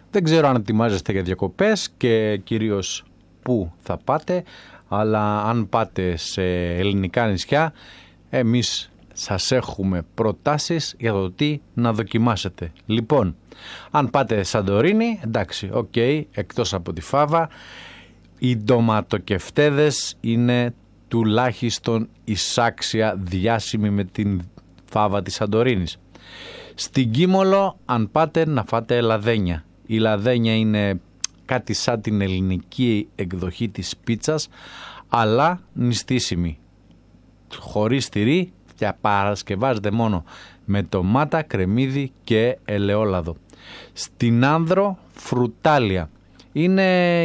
Δεν ξέρω αν ετοιμάζεστε για διακοπές και κυρίως πού θα πάτε, αλλά αν πάτε σε ελληνικά νησιά, εμείς σας έχουμε προτάσεις για το τι να δοκιμάσετε. Λοιπόν, αν πάτε Σαντορίνη, εντάξει, οκ, εκτός από τη φάβα, οι ντοματοκεφτέδες είναι τουλάχιστον εισάξια διάσημοι με την φάβα της Σαντορίνης. Στην Κίμολο, αν πάτε, να φάτε λαδένια. Η λαδένια είναι κάτι σαν την ελληνική εκδοχή της πίτσας, αλλά νηστίσιμη, χωρίς τυρί και παρασκευάζεται μόνο με ντομάτα, κρεμμύδι και ελαιόλαδο. Στην Άνδρο, φρουτάλια. Είναι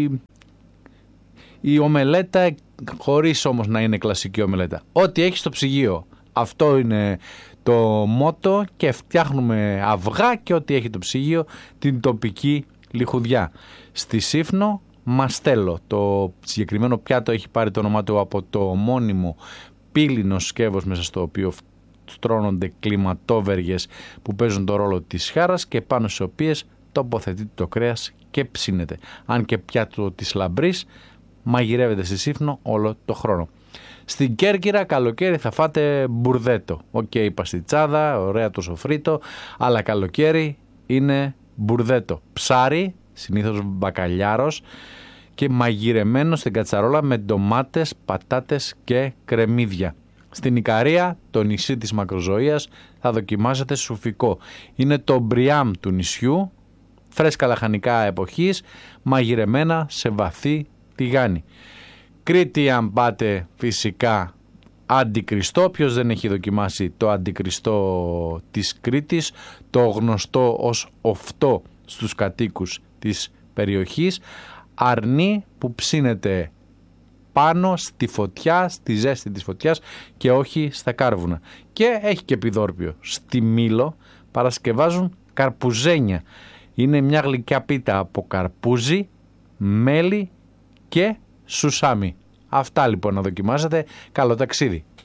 η ομελέτα, χωρίς όμως να είναι κλασική ομελέτα. Ό,τι έχει στο ψυγείο. Αυτό είναι το μότο και φτιάχνουμε αυγά και ό,τι έχει το ψυγείο, την τοπική λιχουδιά. Στη Σύφνο, μαστέλο. Το συγκεκριμένο πιάτο έχει πάρει το όνομά του από το ομώνυμο πύλινο σκεύος μέσα στο οποίο στρώνονται κλιματόβεργες που παίζουν το ρόλο της χάρας και πάνω σε οποίες τοποθετείται το κρέας και ψήνεται. Αν και πιάτο της λαμπρής μαγειρεύεται στη Σύφνο όλο το χρόνο. Στην Κέρκυρα καλοκαίρι θα φάτε μπουρδέτο. Οκ, παστιτσάδα, ωραία το σοφρίτο, αλλά καλοκαίρι είναι μπουρδέτο. Ψάρι, συνήθως μπακαλιάρος και μαγειρεμένο στην κατσαρόλα με ντομάτες, πατάτες και κρεμμύδια. Στην Ικαρία, το νησί της μακροζωίας, θα δοκιμάσετε σουφικό. Είναι το μπριάμ του νησιού, φρέσκα λαχανικά εποχής, μαγειρεμένα σε βαθύ τηγάνι. Κρήτη, αν πάτε, φυσικά αντικριστό. Ποιος δεν έχει δοκιμάσει το αντικριστό της Κρήτης, το γνωστό ως οφτό στους κατοίκους της περιοχής, αρνί που ψήνεται πάνω στη φωτιά, στη ζέστη της φωτιάς και όχι στα κάρβουνα. Και έχει και επιδόρπιο. Στη Μήλο παρασκευάζουν καρπουζένια. Είναι μια γλυκιά πίτα από καρπούζι, μέλι και σουσάμι. Αυτά λοιπόν να δοκιμάσετε. Καλό ταξίδι.